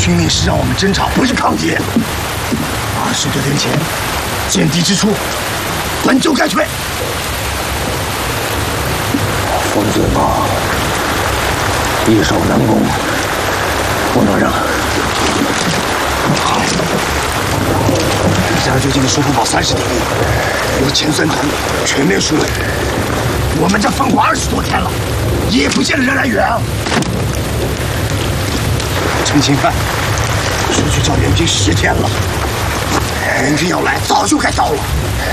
军令是让我们侦察，不是抗敌。20多天前，见敌之处，本就该退。 冯子豹易守难攻，不能让。 离家就近的收复堡30里路，由前3团全面疏围。我们这烽火20多天了，也不见人来援啊！陈钦汉说去找援军10天了，援军要来早就该到了。